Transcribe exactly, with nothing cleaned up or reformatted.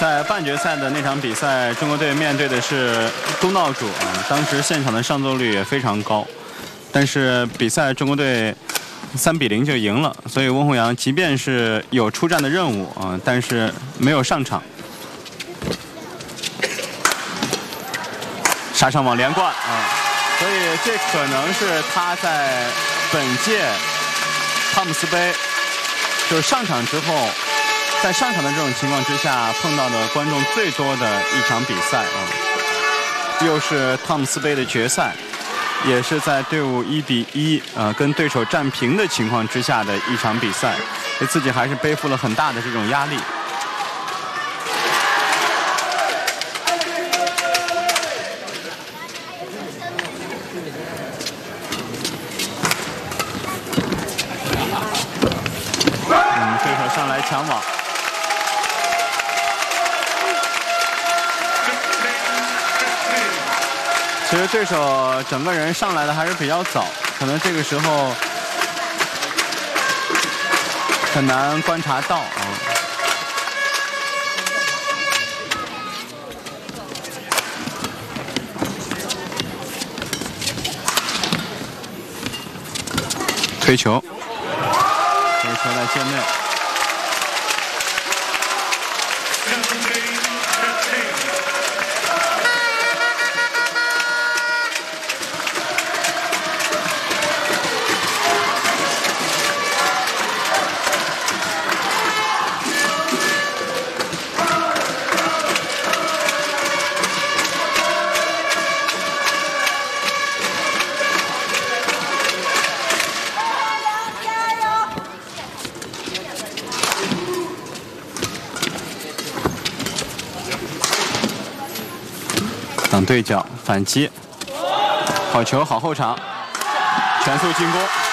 在半决赛的那场比赛，中国队面对的是东道主啊，当时现场的上座率也非常高，但是比赛中国队三比零就赢了，所以温宏洋即便是有出战的任务啊，但是没有上场。杀上网连贯啊，所以这可能是他在本届汤姆斯杯就是上场之后。在上场的这种情况之下，碰到的观众最多的一场比赛啊，又是汤姆斯杯的决赛，也是在队伍一比一呃跟对手战平的情况之下的一场比赛，对自己还是背负了很大的这种压力。嗯，对手上来抢网。其实对手整个人上来的还是比较早，可能这个时候很难观察到啊。推球，推球在界内。挡对角反击，好球，好后场，全速进攻。